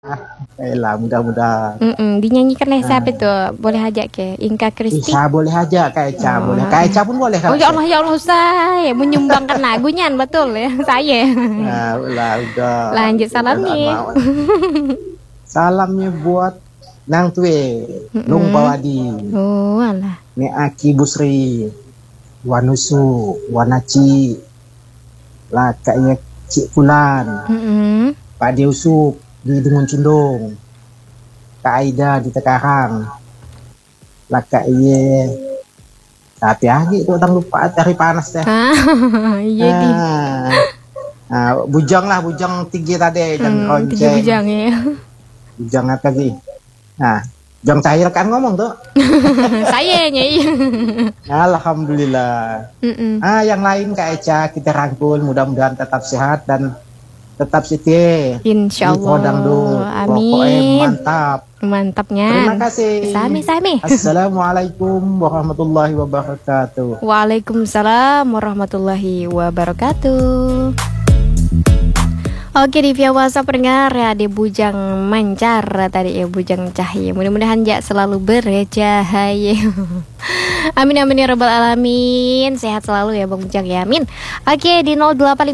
Lah mudah-mudahan. Dinyanyikan oleh siapa tuh? Boleh ajak ke Inka Kristi? Bisa boleh aja Kak Eca, boleh. Kak Eca pun boleh. Oh ya Allah saya menyumbangkan lagunya betul ya saya. Nah, udah. Lanjut salamnya. Salamnya buat Nang Tue, Nung Pawadi. Oh alah. Ne Aki Busri, Wanusu, Wanaci, lah kayaknya Cik Fulan, Pak Deusuk di Dengun Cundung, Kak Aida di Tekarang, lah kayaknya tapi lagi itu orang lupa hari panas teh. Iya di. Bujang tinggi tadi dan konceng. Tiga bujang ya. Bujang apa sih? Nah, Jong Cahil kan ngomong tuh. Sayanya iya. Alhamdulillah. Yang lain Kak Eca kita rangkul, mudah-mudahan tetap sehat dan tetap setia. Insyaallah. Amin. Pokoknya mantap. Mantapnya. Terima kasih. Sami. Assalamualaikum warahmatullahi wabarakatuh. Waalaikumsalam warahmatullahi wabarakatuh. Oke, di via WhatsApp pendengar ya, di Bujang Mancar tadi ya, Bujang Cahaya. Mudah-mudahan ya selalu bercahaya. Amin amin ya rabbal alamin. Sehat selalu ya Bang Bujang ya. Amin. Oke, di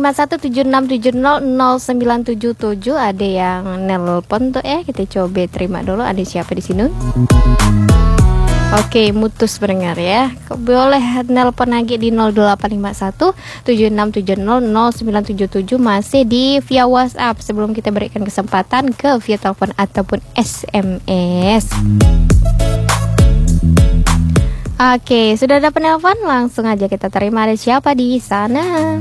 085176700977 ada yang nelpon tuh ya. Kita coba terima dulu, ada siapa di sini? Oke, mutus pendengar ya. Boleh nelpon lagi di 085176700977 masih di via WhatsApp sebelum kita berikan kesempatan ke via telepon ataupun SMS. Oke, sudah ada penelpon, langsung aja kita terima. Ada siapa di sana?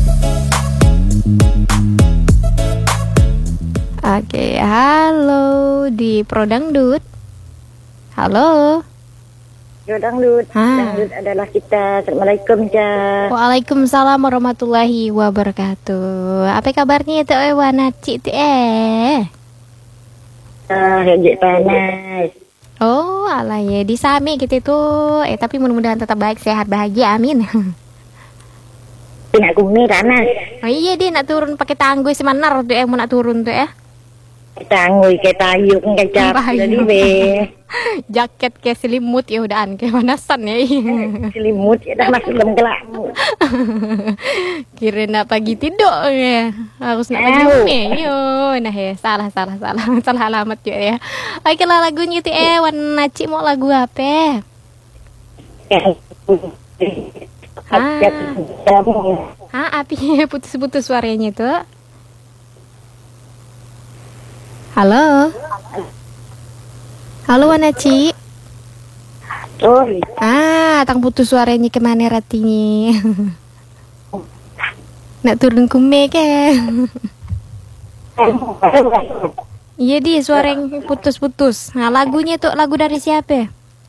Oke, halo di Prodangdut. Halo. Yo dangdut adalah kita. Assalamualaikum ja. Waalaikumsalam warahmatullahi wabarakatuh. Apa kabarnya itu Wanaci itu Rejek panas. Oh alah ya di sami gitu tuh. Tapi mudah-mudahan tetap baik, sehat, bahagia, amin. Nak kumi panas. Oh iya dia nak turun pakai tangguh semanar tuh mau nak turun tuh Tangguh kayak tayuk kayak jadi be. Jaket kayak selimut ya udahan kayak panasan ya. Selimut ya dah masuk dalam gelapmu. Kira nak pagi tidur ya. Harus nak pagi umi. Yo, nah ya salah alamat juga ya. Oke lah lagunya itu Wanaci mau lagu apa? Api putus-putus suaranya tuh. Halo Wanaci. Tang putus suaranya kemana ratinya? Nak turun kume ke? Iya di suara yang putus-putus. Nah lagunya tuh lagu dari siapa?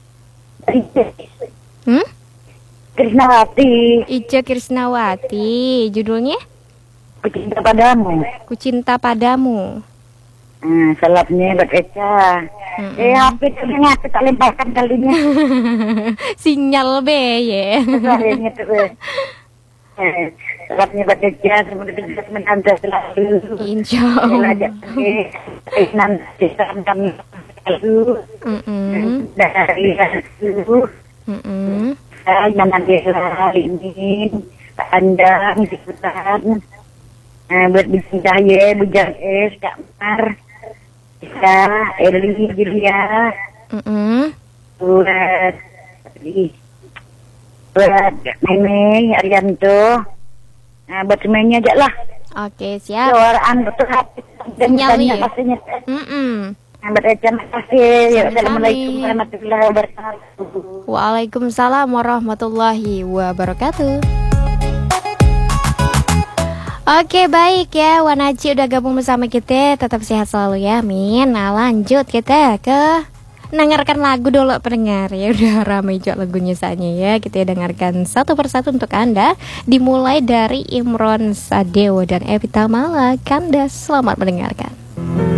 Krisnawati. Ica Krisnawati. Judulnya? Ku Cinta Padamu. Salapnya buat Eca. HP ternyata tak lemparkan kalinya. Sinyal be ya. Suaranya tuh. Salapnya buat Eca, semoga menanda selalu. Insyaallah. Nanti kami selalu. Dari itu. Nanti ini pandang di hutan. Buat bikin cahaya, bujang Kak Mar. Eli, Julia, buat Meme, Arianto, buat semuanya aja lah. Oke siap. Suaraan betul hati dan banyak pastinya. Terima kasih. Assalamualaikum warahmatullahi wabarakatuh. Waalaikumsalam warahmatullahi wabarakatuh. Oke baik ya, Wanaci udah gabung bersama kita. Tetap sehat selalu ya, amin. Nah lanjut kita ke dengarkan lagu dulu pendengar ya. Udah ramai juga lagunya saatnya ya. Kita dengarkan satu persatu untuk Anda. Dimulai dari Imron Sadewo dan Evita Mala Kandas. Selamat mendengarkan.